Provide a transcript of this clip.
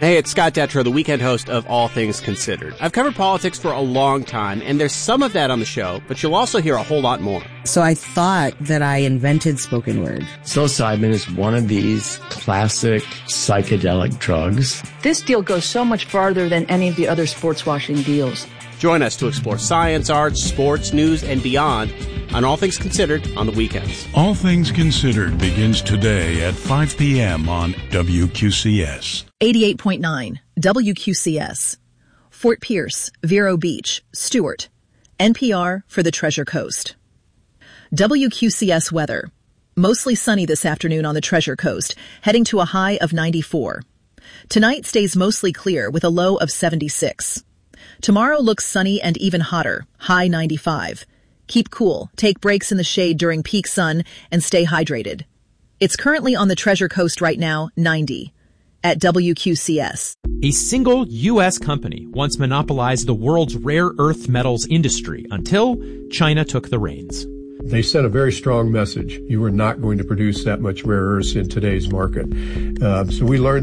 Hey, it's Scott Detrow, the weekend host of All Things Considered. I've covered politics for a long time, and there's some of that on the show, but you'll also hear a whole lot more. So I thought that I invented spoken word. Psilocybin is one of these classic psychedelic drugs. This deal goes so much farther than any of the other sports washing deals. Join us to explore science, arts, sports, news, and beyond on All Things Considered on the weekends. All Things Considered begins today at 5 p.m. on WQCS. 88.9 WQCS. Fort Pierce, Vero Beach, Stewart. NPR for the Treasure Coast. WQCS weather. Mostly sunny this afternoon on the Treasure Coast, heading to a high of 94. Tonight stays mostly clear with a low of 76. Tomorrow looks sunny and even hotter, high 95. Keep cool, take breaks in the shade during peak sun, and stay hydrated. It's currently on the Treasure Coast right now, 90. At WQCS. A single U.S. company once monopolized the world's rare earth metals industry until China took the reins. They sent a very strong message. You are not going to produce that much rare earths in today's market. So we learned